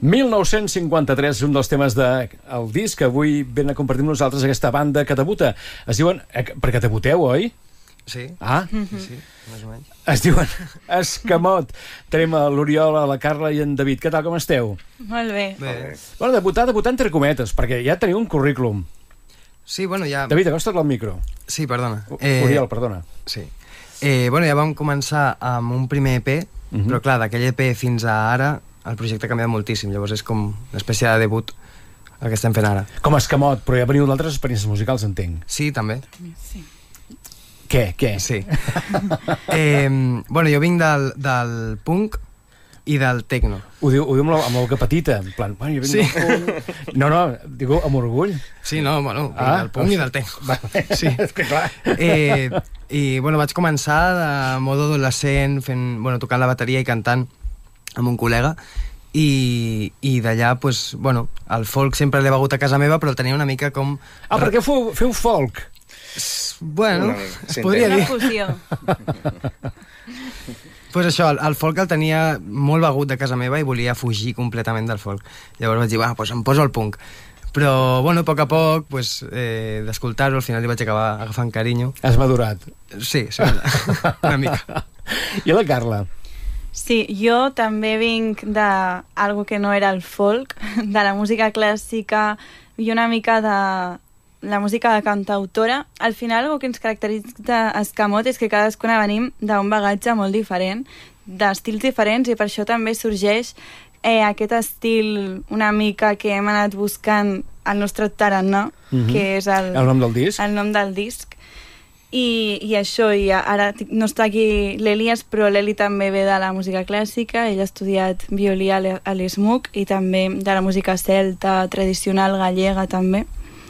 1953 és un dels temes del disc que avui ven a compartir amb nosaltres aquesta banda que debuta. Es diuen... perquè debuteu, oi? Sí. Ah? Sí, més o menys. Es diuen Escamot. Tenim l'Oriol, la Carla i en David. Què tal, com esteu? Molt bé. Bueno, debutar entre cometes, perquè ja teniu un currículum. Sí, bueno, ja... David, acosta't al micro. Sí, perdona. Oriol, perdona. Sí. Bueno, ja vam començar amb un primer EP, però clar, d'aquell EP fins a ara el projecte ha canviat moltíssim, llavors és com una espècie de debut el que estem fent ara. Com a Escamot, però ja veniu d'altres experiències musicals, entenc. Sí, també. Sí. Què? Sí. Bueno, jo vinc del punk i del techno. Ho diu amb la boca petita, en plan... Bueno, jo vinc del punk... No, digo amb orgull. Sí, no, bueno, vinc del punk i del techno. Sí, és que clar. I, bueno, vaig començar de modo adolescent, tocant la bateria i cantant amb un col·lega, i d'allà, pues, bueno, el folk sempre l'he begut a casa meva, però el tenia una mica com... Ah, per què feu folk? Bueno, es podria dir. Una fusió. Pues això, el folk el tenia molt begut de casa meva i volia fugir completament del folk. Llavors vaig dir, pues em poso el punk. Però, bueno, a poc, pues, d'escoltar-ho, al final li vaig acabar agafant carinyo. Has madurat. Sí, una mica. I la Carla? Sí, jo també vinc d'algo que no era el folk, de la música clàssica i una mica de la música de cantautora. Al final, el que ens caracteritza d'Escamot és que cadascuna venim d'un bagatge molt diferent, d'estils diferents, i per això també sorgeix aquest estil una mica que hem anat buscant el nostre tarannà, que és el nom del disc. El nom del disc. I això, i ara no està aquí l'Elias, però l'Eli també ve de la música clàssica, ell ha estudiat violí a l'ESMUC i també de la música celta, tradicional, gallega també.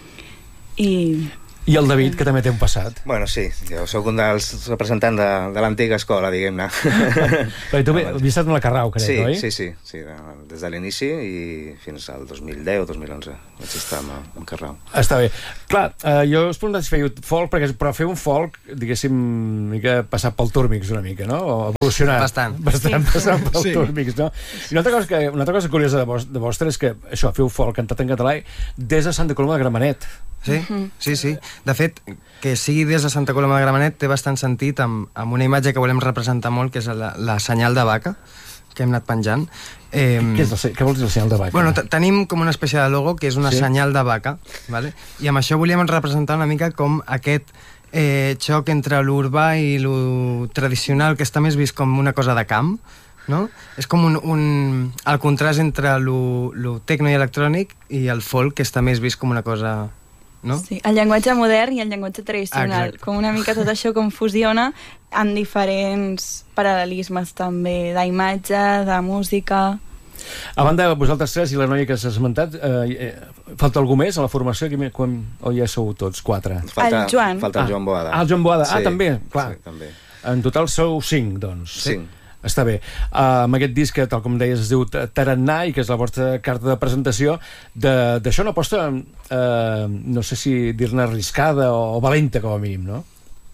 I el David, que també té un passat. Bueno, sí, jo sóc un dels representants de l'antiga escola, diguem-ne. Però tu havies estat en la Carrau, crec, oi? Sí, des de l'inici i fins al 2010 o 2011 vaig estar amb Carrau. Està bé. Clar, jo us preguntat si fèieu folk, però fer un folk, diguéssim, una mica passat pel Túrmix una mica, no? O evolucionat. Bastant passat pel Túrmix, no? I una altra cosa curiosa de vostre és que això, feu folk cantat en català des de Santa Coloma de Gramenet. Sí. De fet, que sigui des de Santa Coloma de Gramenet té bastant sentit amb una imatge que volem representar molt, que és la senyal de vaca que hem anat penjant. Què vols dir la senyal de vaca? Bueno, tenim com una espècie de logo que és una senyal de vaca, ¿vale? I amb això volíem representar una mica com aquest xoc entre l'urbà i lo tradicional, que està més vist com una cosa de camp, no? És com el contrast entre lo tecno i electrònic i el folk, que està més vist com una cosa... No? Sí, el llenguatge modern i el llenguatge tradicional. Exacte. Com una mica tot això com fusiona amb diferents paral·lelismes també, d'imatge, de música... A banda de vosaltres tres i la noia que s'ha esmentat, falta algú més a la formació? O ja sou tots 4? El Joan. Falta el Joan Boada. El Joan Boada, també, clar. Sí, també. En total sou 5, doncs. 5. Està bé. Amb aquest disc, que tal com deies es diu Tarannà, i que és la vostra carta de presentació, d'això una aposta, no sé si dir-ne arriscada o valenta, com a mínim, no?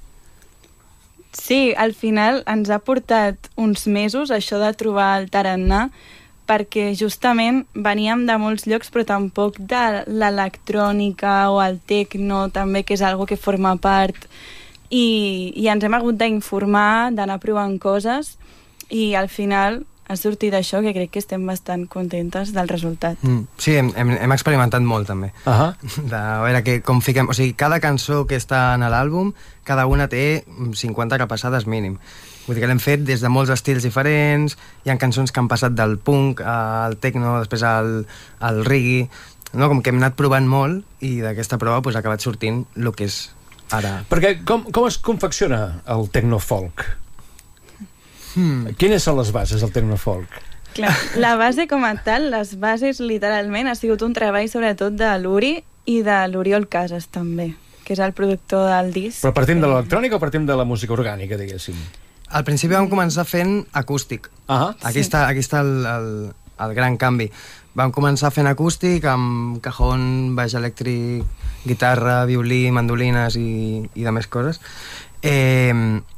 Sí, al final ens ha portat uns mesos això de trobar el tarannà, perquè justament veníem de molts llocs, però tampoc de l'electrònica o el tecno, també, que és algo que forma part, i ens hem hagut d'informar, d'anar provant coses, i al final ha sortit això, que crec que estem bastant contentes del resultat. Sí, hem experimentat molt també. De veure com fiquem... O sigui, cada cançó que està en l'àlbum, cada una té 50 repassades mínim. Vull dir que l'hem fet des de molts estils diferents, hi ha cançons que han passat del punk al techno, després al reggae, no? Com que hem anat provant molt, i d'aquesta prova ha acabat sortint el que és ara. Perquè com es confecciona el techno-folk? Quines són les bases del techno-folk? Clar, la base com a tal, les bases literalment ha sigut un treball sobretot de l'Uri i de l'Oriol Casas també, que és el productor del disc. Però partim de l'electrònica o partim de la música orgànica, diguéssim? Al principi vam començar fent acústic. Aquí està el gran canvi. Vam començar fent acústic amb cajón, baix elèctric, guitarra, violí, mandolines i de més coses.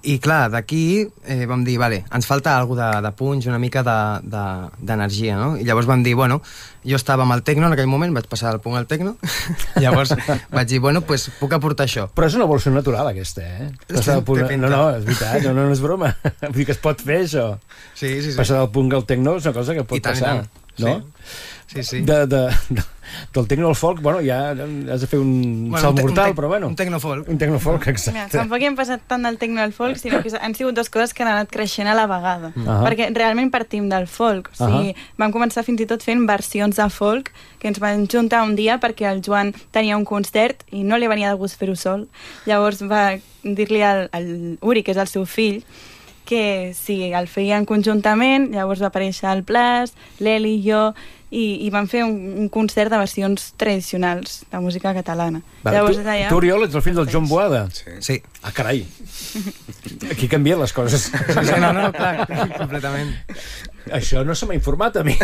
I clar, d'aquí vam dir, vale, ens falta alguna de punch, una mica d'energia, no? I llavors vam dir, bueno, jo estava amb el tecno en aquell moment, vaig passar del punk al tecno, llavors vaig dir, bueno, pues puc aportar això. Però és una evolució natural, aquesta, Passar del punk... No, és veritat, no és broma. Vull dir que es pot fer, això. Sí. Passar del punk al tecno és una cosa que pot passar, no? Sí. Del tecno al folk, bueno, ja has de fer un salt mortal, però bueno. Un tecnofolk. Un tecnofolk, exacte. Tampoc hem passat tant del tecno al folk, sinó que han sigut dues coses que han anat creixent a la vegada. Perquè realment partim del folk. O sigui, vam començar fins i tot fent versions de folk, que ens van juntar un dia perquè el Joan tenia un concert i no li venia de gust fer-ho sol. Llavors va dir-li al Uri, que és el seu fill, que sí, el feien conjuntament, llavors va aparèixer el Plas, l'Eli i jo, i van fer un concert de versions tradicionals de música catalana. Llavors, tu, Oriol, ets el fill del John Boada? Sí. Ah, carai. Aquí canvien les coses. Sí, no, clar, completament. Això no se m'ha informat a mi.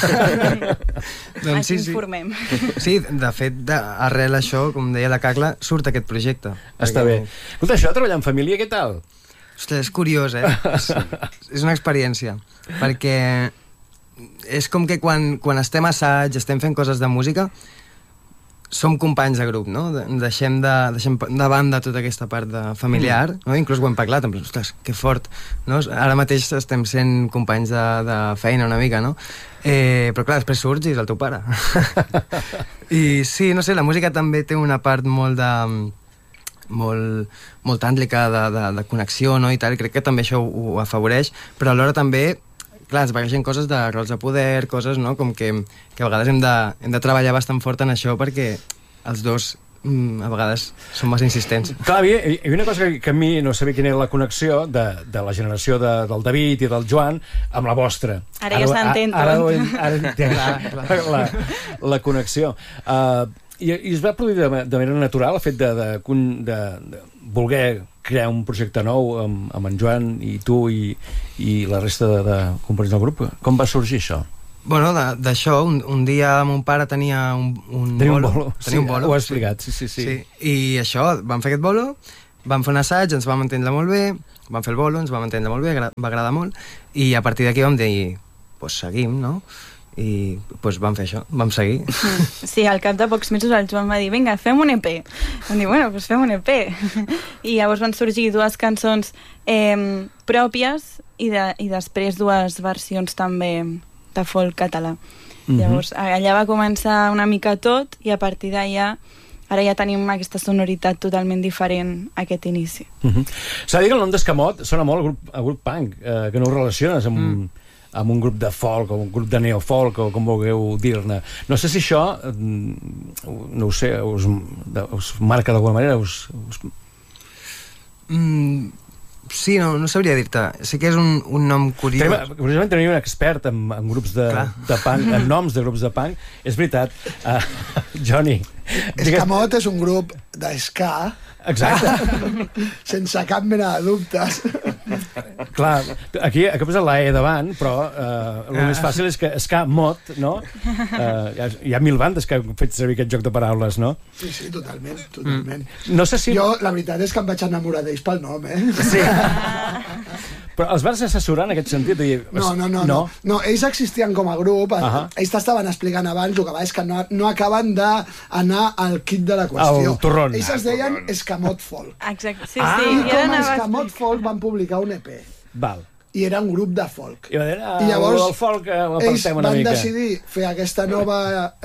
Doncs sí. Informem. Sí, de fet, arrel això, com deia la Cacla, surt aquest projecte. Està bé. Escolta, això de treballar en família, què tal? Ostres, és curiós, És una experiència, perquè és com que quan estem a assaig, estem fent coses de música, som companys de grup, no? Deixem de banda tota aquesta part de familiar, no? Inclús ho hem parlat, en plan, ostres, que fort, no? Ara mateix estem sent companys de feina una mica, no? Però clar, després surts i és el teu pare. I sí, no sé, la música també té una part molt tàntrica de connexió, no? I tal, crec que també això ho afavoreix, però alhora també, clar, es barregen coses de rols de poder, coses, no?, com que a vegades hem de treballar bastant fort en això perquè els dos a vegades són massa insistents. Clar, hi havia una cosa que a mi no sabia quina era la connexió de la generació del David i del Joan amb la vostra. Ara ja s'entén tot. Ara entenc la connexió. I es va produir de manera natural el fet de voler crear un projecte nou amb en Joan i tu i la resta de components del grup. Com va sorgir això? Bueno, d'això, un dia mon pare tenia un bolo. Tenia un bolo. Ho has explicat, sí. I això, vam fer aquest bolo, vam fer un assaig, ens vam entendre molt bé, vam fer el bolo, ens vam entendre molt bé, va agradar molt, i a partir d'aquí vam dir, pues seguim, no? I pues vam fer això, vam seguir. Sí, al cap de pocs mesos el Joan va dir, vinga, fem un EP. Vam dir, bueno, pues fem un EP. I llavors van sorgir dues cançons pròpies i després dues versions també de folk català. Llavors, allà va començar una mica tot i a partir d'allà ara ja tenim aquesta sonoritat totalment diferent a aquest inici. S'ha de dir que el nom d'Escamot sona molt a grup punk, que no ho relaciones amb un grup de folk o un grup de neofolk o com vulgueu dir-ne. No sé si això, no ho sé, us marca d'alguna manera, Sí, no sabria dir-te. Sí que és un nom curiós. Curiosament tenim un expert en grups de punk, en noms de grups de punk. És veritat. Johnny. Escamot és un grup d'esca. Exacte. Sense cap mena de dubtes. Clar, aquí posa la E davant, però el més fàcil és que Escamot, no? Hi ha 1000 bandes que han fet servir aquest joc de paraules, no? Sí, totalment. No sé si... Jo, la veritat és que em vaig enamorar d'ells pel nom, Sí. Però els vas assessorar en aquest sentit? No, ells existien com a grup, ells t'estaven explicant abans, el que va és que no acaben d'anar al kit de la qüestió. El torrón. Ells es deien Escamot Folk. Exacte, sí. I com a Escamot Folk van publicar un EP. Val. I era un grup de folk. I llavors el folk ells van decidir fer aquesta nova...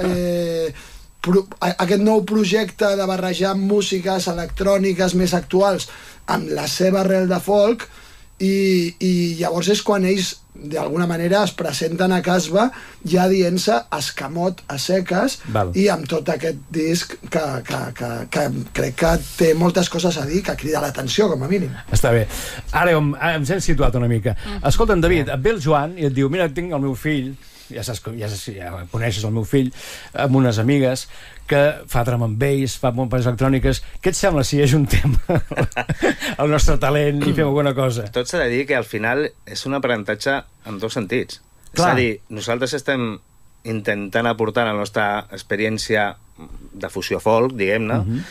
aquest nou projecte de barrejar músiques electròniques més actuals amb la seva arrel de folk i llavors és quan ells d'alguna manera es presenten a Casba ja dient-se Escamot a seques. Val. I amb tot aquest disc que crec que té moltes coses a dir, que crida l'atenció com a mínim. Està bé. Ara ens hem situat una mica. Escolta'm, David, et ve el Joan i et diu, mira, tinc el meu fill, ja coneixes el meu fill, amb unes amigues que fa drum and bass, fa bombes electròniques. Què et sembla si ajuntem el nostre talent i fem alguna cosa? Tot s'ha de dir que al final és un aprenentatge en dos sentits. Clar. És a dir, nosaltres estem intentant aportar la nostra experiència de fusió folk, diguem-ne,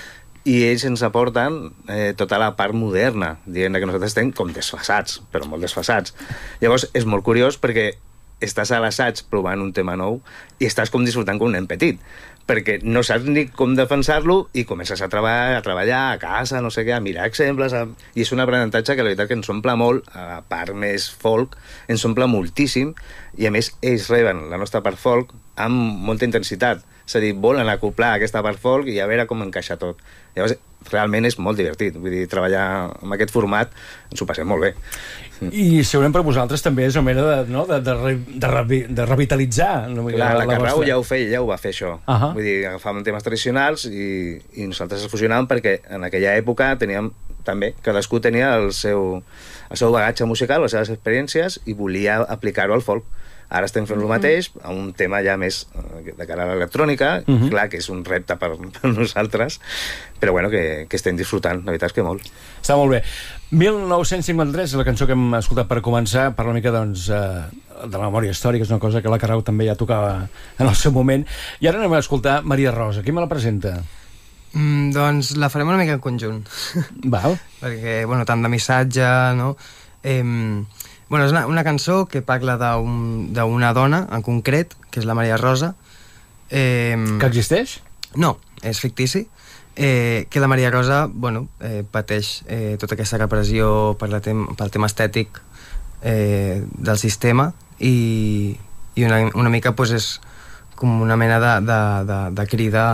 i ells ens aporten tota la part moderna, dient que nosaltres estem com desfasats, però molt desfasats. Llavors és molt curiós perquè estàs a l'assaig provant un tema nou i estàs com disfrutant com un nen petit, perquè no saps ni com defensar-lo i comences a treballar a casa, no sé què, a mirar exemples, i és un aprenentatge que la veritat que ens omple molt, a part més folk, ens omple moltíssim, i a més ells reben la nostra part folk amb molta intensitat, és a dir, volen acoplar aquesta part folk i a veure com encaixa tot. Llavors, realment és molt divertit, vull dir, treballar amb aquest format ens ho passem molt bé. I segurament per vosaltres també és una manera de revitalitzar. Clar, la Carrau ja ho va fer això. Vull dir, agafàvem temes tradicionals i nosaltres els fusionàvem perquè en aquella època teníem també, cadascú tenia el seu bagatge musical, les seves experiències, i volia aplicar-ho al folk. Ara estem fent el mateix, amb un tema ja més de cara a l'electrònica, clar que és un repte per nosaltres, però bueno, que estem disfrutant, la veritat és que molt. Està molt bé. 1953 és la cançó que hem escoltat per començar, parla una mica doncs, de la memòria històrica, és una cosa que la Carrau també ja tocava en el seu moment, i ara anem a escoltar Maria Rosa. Qui me la presenta? Doncs la farem una mica en conjunt. Val. Perquè, bueno, tant de missatge, no? Bueno, és una cançó que parla d'una dona en concret, que és la Maria Rosa. Que existeix? No, és fictici. Que la Maria Rosa, bueno, pateix tota aquesta repressió pel tema estètic del sistema i una mica pues, és com una mena de crida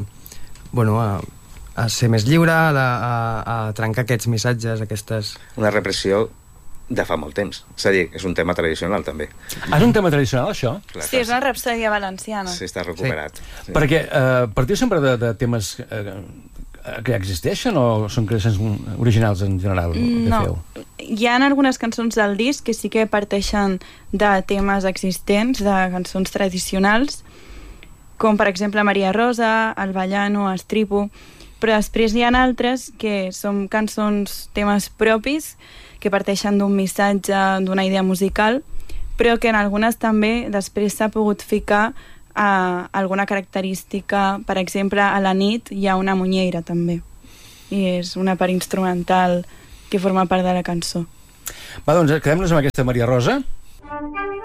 a ser més lliure, a trencar aquests missatges, aquestes... Una repressió de fa molt temps. És a dir, és un tema tradicional, també. És un tema tradicional, això? Clar, sí, és una rapsòdia valenciana. Sí, està recuperat. Sí. Perquè partiu sempre de temes que existeixen o són creacions originals en general? No, hi ha algunes cançons del disc que sí que parteixen de temes existents, de cançons tradicionals, com per exemple Maria Rosa, El Ballano, Estripo, però després hi ha altres que són cançons, temes propis, que parteixen d'un missatge, d'una idea musical, però que en algunes també després s'ha pogut ficar alguna característica. Per exemple, a la nit hi ha una muñeira també, i és una part instrumental que forma part de la cançó. Va, doncs quedem-nos amb aquesta Maria Rosa.